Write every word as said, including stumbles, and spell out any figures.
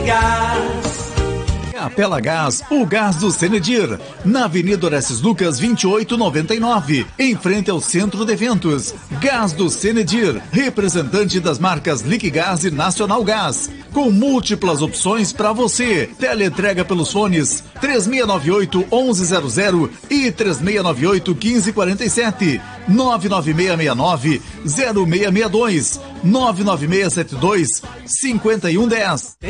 Gás. Capela Gás, o gás do Cenedir, na Avenida Orestes Lucas vinte e oito noventa e nove, em frente ao Centro de Eventos. Gás do Cenedir, representante das marcas Liquigás e Nacional Gás, com múltiplas opções para você. Teleentrega pelos fones três seis nove oito, onze zero zero e três seis nove oito, quinze quarenta e sete, nove nove seis seis nove, zero seis seis dois, nove nove seis sete dois, cinco um um zero.